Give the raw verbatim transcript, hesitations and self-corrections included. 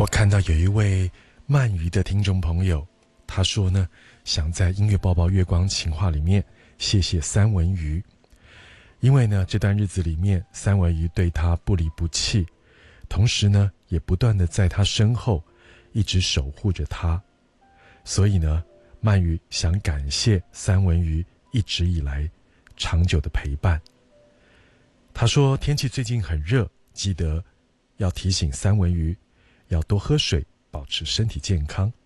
我看到有一位鳗鱼的听众朋友，他说呢，想在音乐抱抱月光情话里面谢谢三文鱼，因为呢这段日子里面三文鱼对他不离不弃，同时呢也不断的在他身后一直守护着他，所以呢鳗鱼想感谢三文鱼一直以来长久的陪伴。他说天气最近很热，记得要提醒三文鱼要多喝水，保持身体健康。